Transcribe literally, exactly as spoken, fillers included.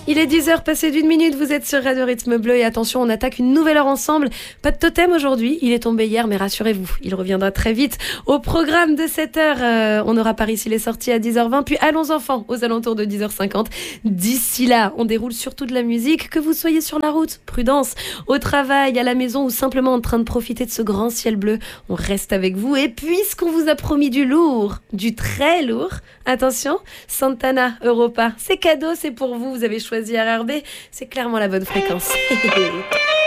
Il est dix heures passé d'une minute, vous êtes sur Radio Rythme Bleu et attention, on attaque une nouvelle heure ensemble. Pas de totem aujourd'hui, il est tombé hier mais rassurez-vous, il reviendra très vite. Au programme de cette heure, euh, on aura Paris s'il est sorti à dix heures vingt, puis Allons enfants aux alentours de dix heures cinquante. D'ici là, on déroule surtout de la musique, que vous soyez sur la route, prudence, au travail, à la maison ou simplement en train de profiter de ce grand ciel bleu. On reste avec vous et puisqu'on vous a promis du lourd, du très lourd, attention, Santana Europa, c'est cadeau, c'est pour vous, vous avez choisi R R B, c'est clairement la bonne fréquence.